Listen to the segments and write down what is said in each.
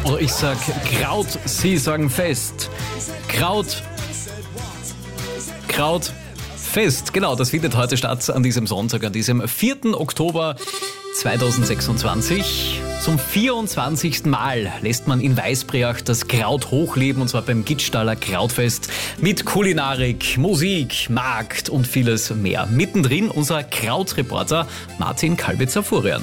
Oder ich sag Kraut, Sie sagen Fest. Kraut, Fest. Genau, das findet heute statt an diesem Sonntag, an diesem 4. Oktober 2026. Zum 24. Mal lässt man in Weißbriach das Kraut hochleben, und zwar beim Gitztaler Krautfest mit Kulinarik, Musik, Markt und vieles mehr. Mittendrin unser Krautreporter Martin Kalbitzer-Furian.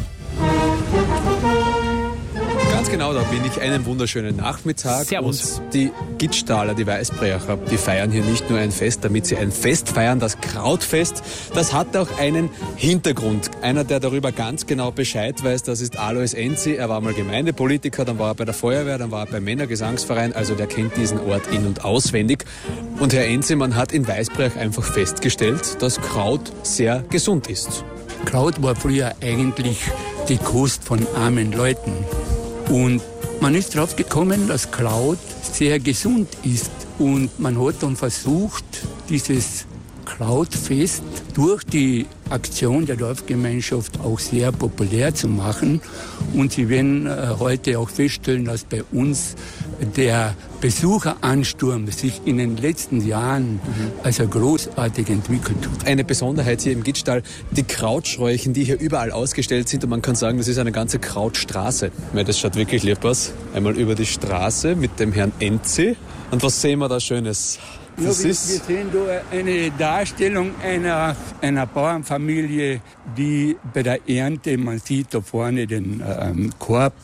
Ganz genau, da bin ich. Einen wunderschönen Nachmittag. Servus. Und die Gitztaler, die Weißbriacher, die feiern hier nicht nur ein Fest, damit sie ein Fest feiern, das Krautfest. Das hat auch einen Hintergrund. Einer, der darüber ganz genau Bescheid weiß, das ist Alois Enzi. Er war mal Gemeindepolitiker, dann war er bei der Feuerwehr, dann war er beim Männergesangsverein, also der kennt diesen Ort in- und auswendig. Und Herr Enzi, man hat in Weißbriach einfach festgestellt, dass Kraut sehr gesund ist. Kraut war früher eigentlich die Kost von armen Leuten. Und man ist drauf gekommen, dass Kraut sehr gesund ist. Und man hat dann versucht, dieses Krautfest durch die Aktion der Dorfgemeinschaft auch sehr populär zu machen. Und Sie werden heute auch feststellen, dass bei uns der Besucheransturm sich in den letzten Jahren also großartig entwickelt hat. Eine Besonderheit hier im Gitztal, die Krautschräuchen, die hier überall ausgestellt sind, und man kann sagen, das ist eine ganze Krautstraße. Ja, das schaut wirklich lieb aus. Einmal über die Straße mit dem Herrn Enzi. Und was sehen wir da Schönes? Ja, wir sehen da eine Darstellung einer Bauernfamilie, die bei der Ernte, man sieht da vorne den Korb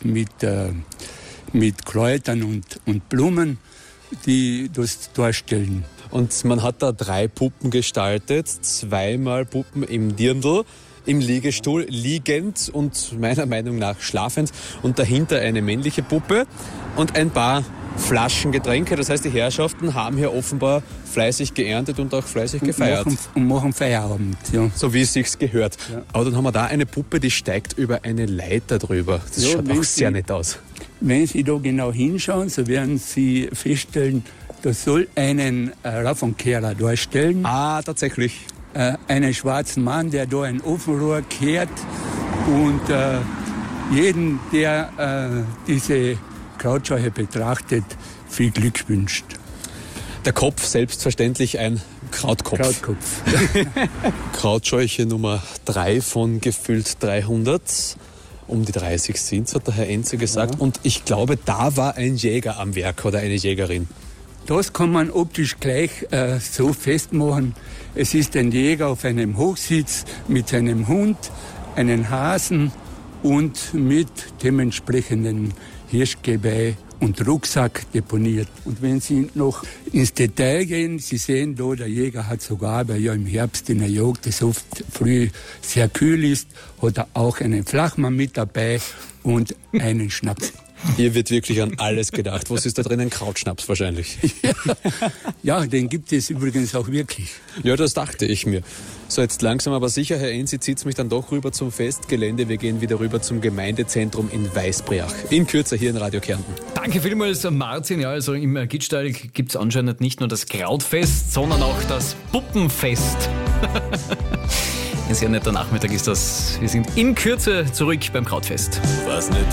mit Kräutern und Blumen, die das darstellen. Und man hat da 3 Puppen gestaltet, 2-mal Puppen im Dirndl, im Liegestuhl, liegend und meiner Meinung nach schlafend. Und dahinter eine männliche Puppe und ein paar Flaschen Getränke. Das heißt, die Herrschaften haben hier offenbar fleißig geerntet und auch fleißig gefeiert. Und machen Feierabend, ja. So wie es sich gehört. Ja. Aber dann haben wir da eine Puppe, die steigt über eine Leiter drüber. Das schaut auch sehr nett aus. Wenn Sie da genau hinschauen, so werden Sie feststellen, das soll einen Raffenkehrer darstellen. Ah, tatsächlich. Einen schwarzen Mann, der da ein Ofenrohr kehrt und jeden, der diese Krautscheuche betrachtet, viel Glück wünscht. Der Kopf selbstverständlich ein Krautkopf. Krautscheuche Nummer 3 von gefüllt 300. Um die 30 sind es, hat der Herr Enzi gesagt. Ja. Und ich glaube, da war ein Jäger am Werk oder eine Jägerin. Das kann man optisch gleich so festmachen. Es ist ein Jäger auf einem Hochsitz mit seinem Hund, einen Hasen und mit dementsprechenden Hirschgeweih und Rucksack deponiert. Und wenn Sie noch ins Detail gehen, Sie sehen da, der Jäger hat sogar, weil ja im Herbst in der Jagd es oft früh sehr kühl ist, hat er auch einen Flachmann mit dabei und einen Schnaps. Hier wird wirklich an alles gedacht. Was ist da drin? Ein Krautschnaps wahrscheinlich. Ja, den gibt es übrigens auch wirklich. Ja, das dachte ich mir. So, jetzt langsam aber sicher, Herr Enzi, zieht es mich dann doch rüber zum Festgelände. Wir gehen wieder rüber zum Gemeindezentrum in Weißbriach. In Kürze hier in Radio Kärnten. Danke vielmals, Martin. Ja, also im Gitztal gibt es anscheinend nicht nur das Krautfest, sondern auch das Puppenfest. Ein sehr netter Nachmittag ist das. Wir sind in Kürze zurück beim Krautfest. Was nicht?